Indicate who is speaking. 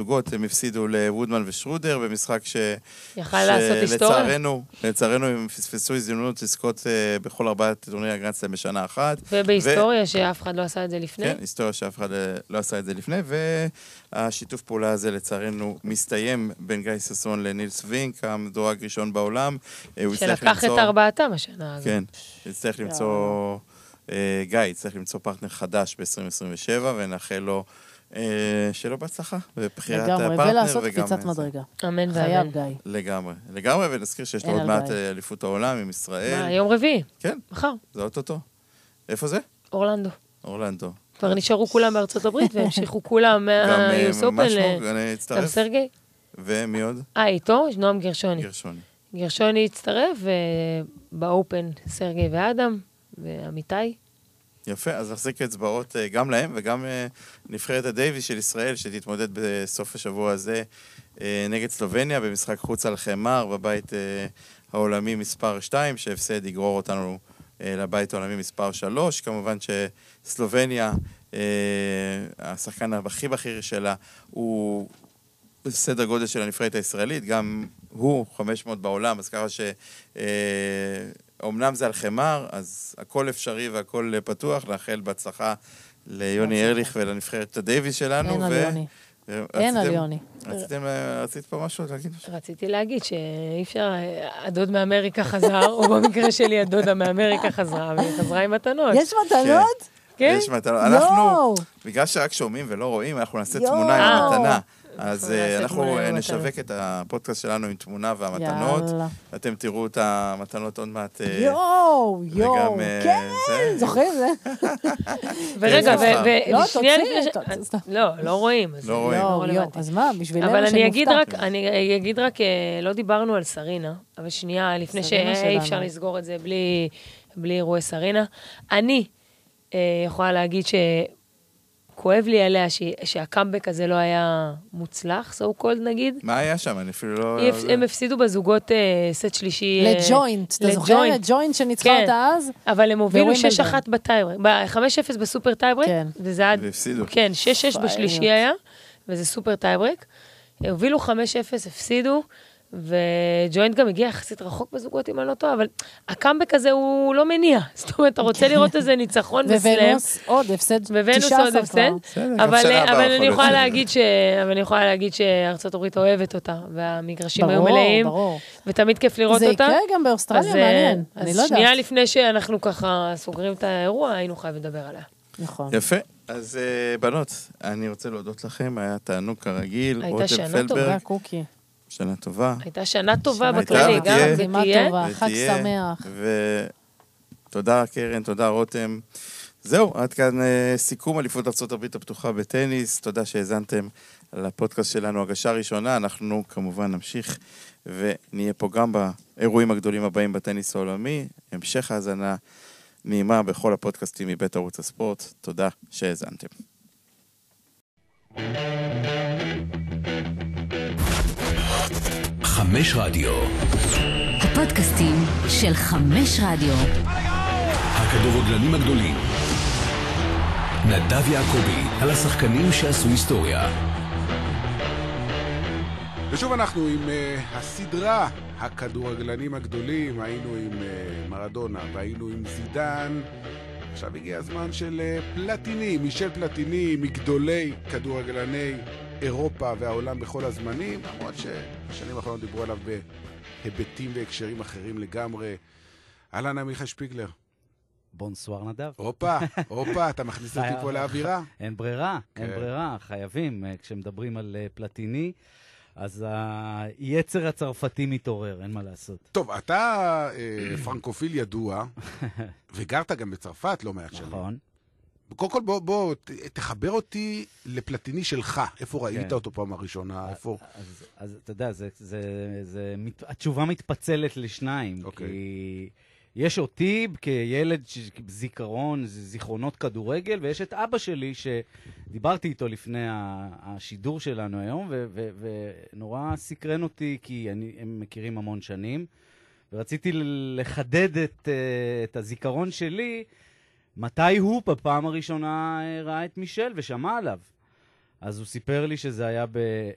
Speaker 1: בזוגות הם הפסידו לוודמן ושרודר, במשחק
Speaker 2: יכל לעשות היסטוריה.
Speaker 1: לצערנו הם פספסו הזדמנות לזכות בכל 4 טורנירי הגרנד סלאם בשנה אחת.
Speaker 2: ובהיסטוריה שאף אחד לא עשה את זה לפני.
Speaker 1: כן, היסטוריה שאף אחד לא עשה את זה לפני, והשיתוף פעולה הזה לצערנו מסתיים בין גיא ששון לנילס וינק, המדורג ראשון בעולם.
Speaker 2: שלקח את 4 השנה הזאת.
Speaker 1: כן, יצטרך למצוא, גיא יצטרך למצוא פרטנר חדש ב-2027, ונאחל לו שלא בהצלחה, בבחירת הפרטנר.
Speaker 3: ולעשות קפיצת מדרגה.
Speaker 2: אמן
Speaker 3: חייב
Speaker 2: ואמן.
Speaker 3: גיא.
Speaker 1: לגמרי, ונזכיר שיש לו עוד מעט אליפות העולם עם ישראל.
Speaker 2: יום רביעי.
Speaker 1: כן.
Speaker 2: מחר.
Speaker 1: זה אוטוטו. איפה זה?
Speaker 2: אורלנדו. כבר נשארו כולם בארצות הברית, והמשיכו כולם מהיוס אופן גם סרגי.
Speaker 1: ומי עוד?
Speaker 2: איתו, נועם גרשוני. גרשוני הצטרף, ובאופן סרגי ואדם, ועמיתי.
Speaker 1: יפה, אז נחזיק אצבעות גם להם, וגם נבחרת הדייביס של ישראל, שתתמודד בסוף השבוע הזה נגד סלובניה, במשחק חוץ על חמר, בבית העולמי מספר 2, שהפסד יגרור אותנו לבית העולמי מספר 3. כמובן שסלובניה, השחקן הכי בכיר שלה, הוא בסדר גודל של הנבחרת הישראלית, גם הוא 500 בעולם, אז ככה שאומנם זה על חמר, אז הכל אפשרי והכל פתוח, לאחל בהצלחה ליוני ארליך ולנבחרת הדייביס שלנו.
Speaker 3: אין על יוני. אין על יוני.
Speaker 1: רצית פה משהו?
Speaker 2: רציתי להגיד שאי אפשר, הדוד מאמריקה חזר, או במקרה שלי הדודה מאמריקה חזרה, והיא חזרה עם מתנות.
Speaker 3: יש מתנות?
Speaker 2: כן?
Speaker 1: יש מתנות. אנחנו, בגלל שרק שומעים ולא רואים, אנחנו נעשה תמונה עם המתנה. אז אנחנו נשווק את הפודקאסט שלנו עם תמונה והמתנות. אתם תראו את המתנות עוד מעט.
Speaker 3: יואו, כן, זוכרים זה?
Speaker 2: ורגע, ושנייה לפני לא רואים.
Speaker 3: אז מה, בשבילנו
Speaker 2: אבל אני אגיד רק, לא דיברנו על סרינה, אבל שנייה, לפני שאי אפשר לסגור את זה בלי אירועי סרינה. אני יכולה להגיד כואב לי עליה שהקאמבק הזה לא היה מוצלח, so called נגיד.
Speaker 1: מה היה שם? אני אפילו לא...
Speaker 2: הם הפסידו בזוגות סט שלישי...
Speaker 3: לג'וינט, אתה זוכר? לג'וינט שניצחה אותה אז?
Speaker 2: אבל הם הובילו 6-1 בטייברק, 5-0 בסופר טייברק, וזה היה...
Speaker 1: והפסידו.
Speaker 2: כן, 6-6 בשלישי היה, וזה סופר טייברק. הובילו 5-0, הפסידו, וג'וינט גם הגיע יחסית רחוק בזוגות אם אני לא טועה, אבל הקאמבק הזה הוא לא מניע. זאת אומרת, אתה רוצה לראות איזה ניצחון בסלאם.
Speaker 3: וונוס עוד הפסד, 19 כבר.
Speaker 2: אבל אני יכולה להגיד שארצות הברית אוהבת אותה, והמגרשים היו מלאים, ותמיד כיף לראות אותה.
Speaker 3: זה יקרה גם באוסטרליה, מעניין.
Speaker 2: אז שנייה לפני שאנחנו ככה סוגרים את האירוע, היינו חייבים לדבר עליה.
Speaker 3: נכון.
Speaker 1: יפה. אז בנות, אני רוצה להודות לכם, היה תענוג כרגיל.
Speaker 2: הייתה שנה טובה,
Speaker 3: קוקי.
Speaker 1: שנה טובה.
Speaker 2: הייתה שנה טובה בכללי, גם ותהיה.
Speaker 3: חג שמח.
Speaker 1: ותודה קרן, תודה רותם. זהו, עד כאן סיכום אליפות ארצות הברית הפתוחה בטניס. תודה שהאזנתם לפודקאסט שלנו, הגשה ראשונה. אנחנו כמובן נמשיך ונהיה פה גם באירועים הגדולים הבאים בטניס העולמי. המשך האזנה נעימה בכל הפודקאסטים מבית ערוץ הספורט. תודה שהאזנתם.
Speaker 4: 5 רדיו.
Speaker 5: הפודקאסטים של 5 רדיו.
Speaker 4: הכדורגלנים הגדולים. נדב יעקבי על השחקנים שעשו היסטוריה.
Speaker 6: ושוב אנחנו עם הסדרה הכדורגלנים הגדולים. היינו עם מרדונה והיינו עם זידן. עכשיו הגיע הזמן של פלטיני, מישל פלטיני, מגדולי כדורגלני אירופה והעולם בכל הזמנים, למרות שבשנים האחרונות דיברו עליו בהיבטים והקשרים אחרים לגמרי. אהלן עמיחי שפיגלר.
Speaker 7: בונסואר נדב.
Speaker 6: הופה, אתה מכניס אותי פה לאווירה.
Speaker 7: אין ברירה, חייבים. כשמדברים על פלטיני, אז היצר הצרפתי מתעורר, אין מה לעשות.
Speaker 6: טוב, אתה פרנקופיל ידוע, וגרת גם בצרפת לא מעט שנים.
Speaker 7: נכון.
Speaker 6: קודם כל בוא תחבר אותי לפלטיני שלך. איפה ראית אותו פעם הראשונה? איפה?
Speaker 7: אז אתה יודע, התשובה מתפצלת לשניים. כי יש אותי כילד זיכרונות כדורגל, ויש את אבא שלי שדיברתי איתו לפני השידור שלנו היום, ונורא סקרן אותי כי הם מכירים המון שנים, ורציתי לחדד את הזיכרון שלי, מתי הוא בפעם הראשונה ראה את מישל ושמע עליו. אז הוא סיפר לי שזה היה